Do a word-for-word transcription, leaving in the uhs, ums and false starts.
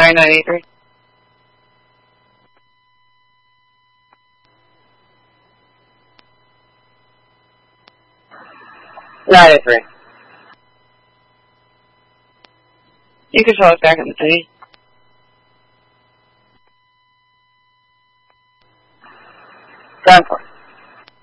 Sorry, nine eighty-three. nine eighty-three. You can show us back in the city. Ground four.